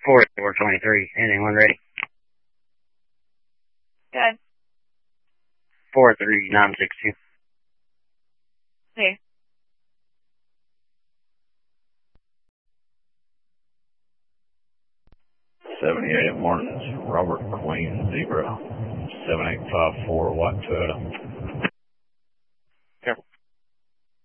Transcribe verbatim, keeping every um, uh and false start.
four four twenty-three. Anyone ready? Good. four three nine six two. Okay. seventy-eight Martins, Robert Queen, zero. seven eight five four, White Toyota.